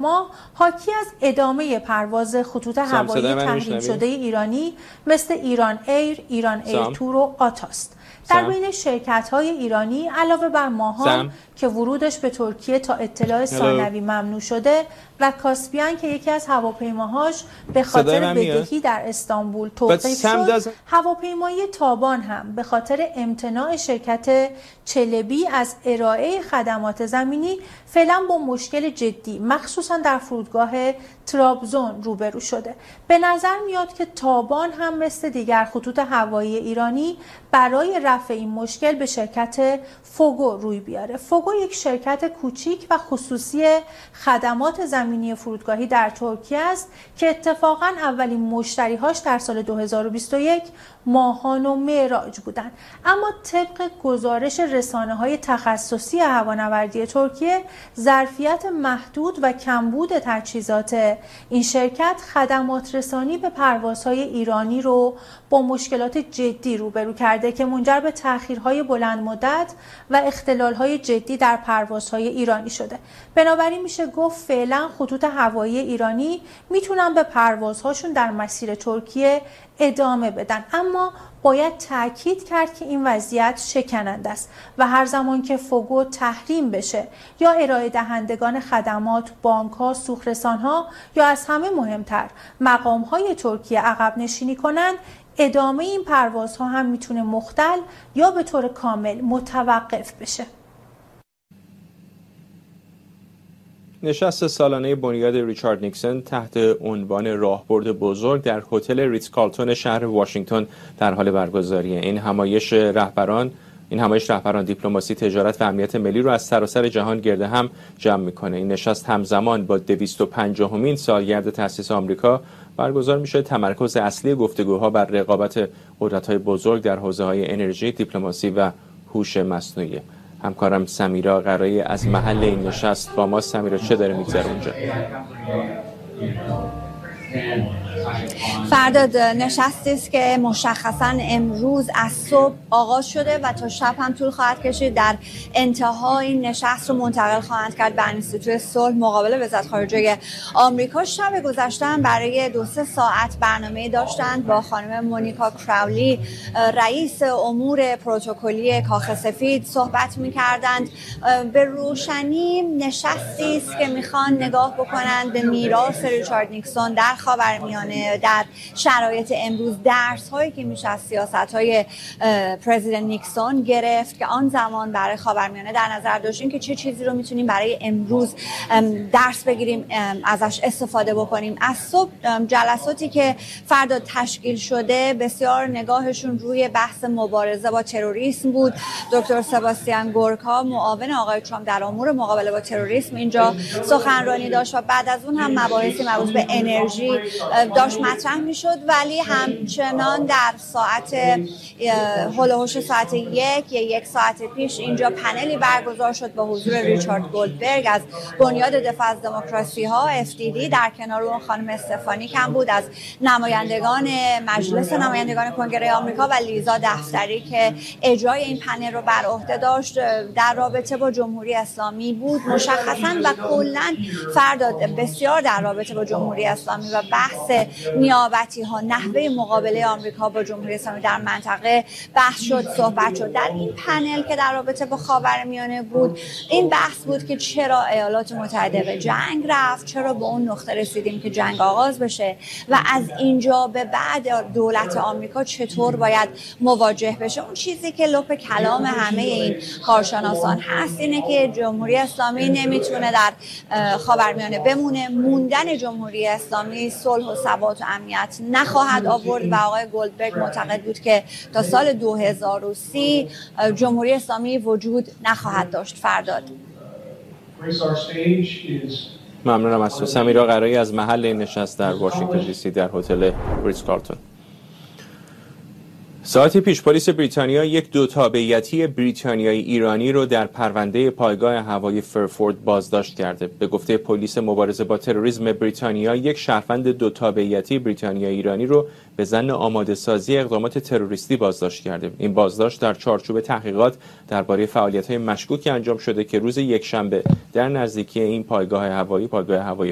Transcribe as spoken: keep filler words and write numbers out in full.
ماه حاکی از ادامه پرواز خطوط هوایی تحریم شده ایرانی مثل ایران ایر، ایران ایر تور و آتاست. در بین شرکت‌های ایرانی علاوه بر ماهان که ورودش به ترکیه تا اطلاع ثانوی ممنوع شده و کاسپیان که یکی از هواپیماهاش به خاطر بدهی در استانبول توقیف شد، هواپیمای تابان هم به خاطر امتناع شرکت چلبی از ارائه خدمات زمینی فعلا با مشکل جدی مخصوصا در فرودگاه ترابزون روبرو شده. به نظر میاد که تابان هم مثل دیگر خطوط هوایی ایرانی برای رفع این مشکل به شرکت فوگو روی بیاره. فوگو یک شرکت کوچیک و خصوصی خدمات زمینی فرودگاهی در ترکیه است که اتفاقاً اولین مشتریهاش در سال دو هزار و بیست و یک ماهان و معراج بودند. اما طبق گزارش رسانه‌های تخصصی هوانوردی ترکیه، ظرفیت محدود و کمبود تجهیزات این شرکت خدمات رسانی به پروازهای ایرانی رو با مشکلات جدی روبرو کرده که منجر به تأخیرهای بلند مدت و اختلالهای جدی در پروازهای ایرانی شده. بنابراین میشه گفت فعلا خطوط هوایی ایرانی میتونن به پروازهاشون در مسیر ترکیه ادامه بدن، اما باید تأکید کرد که این وضعیت شکننده است و هر زمان که فوگو تحریم بشه یا ارائه دهندگان خدمات، بانک‌ها، سوخرسان‌ها یا از همه مهمتر مقام‌های ترکیه عقب نشینی کنند، ادامه این پروازها هم میتونه مختل یا به طور کامل متوقف بشه. نشست سالانه بنیاد ریچارد نیکسون تحت عنوان راهبرد بزرگ در هتل ریتز کارلتون شهر واشنگتن در حال برگزاریه. این همایش رهبران این همایش رهبران دیپلماسی، تجارت و امنیت ملی رو از سراسر جهان گرد هم جمع میکنه. این نشست همزمان با دویست و پنجاهمین سالگرد تأسیس آمریکا برگزار میشه. تمرکز اصلی گفتگوها بر رقابت قدرت‌های بزرگ در حوزه‌های انرژی، دیپلماسی و هوش مصنوعی. همکارم سمیرا قرایی از محل این نشست با ما. سمیرا، چه داره میگذره اونجا؟ فرداد، نشستی است که مشخصا امروز از صبح آغاز شده و تا شب هم طول خواهد کشید. در انتها این نشست رو منتقل خواهند کرد به انستیتوی صلح مقابل وزارت خارجه آمریکا. شب گذشته برای دو سه ساعت برنامه داشتند با خانم مونیکا کراولی، رئیس امور پروتکلی کاخ سفید، صحبت می‌کردند. به روشنی نشستی است که می‌خوان نگاه بکنند به میراث ریچارد نیکسون در خاورمیانه، در شرایط امروز، درس هایی که میشه از سیاست های پرزیدنت نیکسون گرفت که آن زمان برای خاورمیانه در نظر داشتیم که چه چیزی رو میتونیم برای امروز درس بگیریم، ازش استفاده بکنیم. از صبح جلساتی که فردا تشکیل شده بسیار نگاهشون روی بحث مبارزه با تروریسم بود. دکتر سباستیان گورکا، معاون آقای ترامپ در امور مقابله با تروریسم، اینجا سخنرانی داشت و بعد از اون هم مباحثی مربوط به انرژی داشت مطرح میشد. ولی همچنان در ساعت هول و هوش ساعت یک یا یک ساعت پیش اینجا پنلی برگزار شد با حضور ریچارد گولدبرگ از بنیاد دفاع از دموکراسی ها اف دی دی. در کنار اون خانم استفانی کم بود از نمایندگان مجلس نمایندگان کنگره آمریکا و لیزا دفتری که اجرای این پنل رو بر عهده داشت، در رابطه با جمهوری اسلامی بود مشخصا و کلا فردا بسیار در رابطه با جمهوری اسلامی و بحث نیابتی ها، نحوه مقابله آمریکا با جمهوری اسلامی در منطقه بحث شد، صحبت شد. در این پنل که در رابطه با خاورمیانه بود، این بحث بود که چرا ایالات متحده به جنگ رفت، چرا به اون نقطه رسیدیم که جنگ آغاز بشه و از اینجا به بعد دولت آمریکا چطور باید مواجه بشه. اون چیزی که لپ کلام همه این کارشناسان هست اینه که جمهوری اسلامی نمیتونه در خاورمیانه بمونه. موندن جمهوری اسلامی صلح و ثبات و امنیت نخواهد آورد و آقای گولدبرگ معتقد بود که تا سال دو هزار و سی جمهوری اسلامی وجود نخواهد داشت. فرداد. ممنونم از تو. سمیرا قرایی از محل این نشست در واشنگتن دی سی در هتل ریتز کارلتون. ساعتی پیش پلیس بریتانیا یک دو تابعیتی بریتانیایی ایرانی رو در پرونده پایگاه هوایی فرفورد بازداشت کرده. به گفته پلیس مبارزه با تروریسم بریتانیا، یک شهروند دو تابعیتی بریتانیایی ایرانی رو به ظن آماده سازی اقدامات تروریستی بازداشت کرده. این بازداشت در چارچوب تحقیقات درباره فعالیت‌های مشکوکی انجام شده که روز یکشنبه در نزدیکی این پایگاه هوایی پایگاه هوایی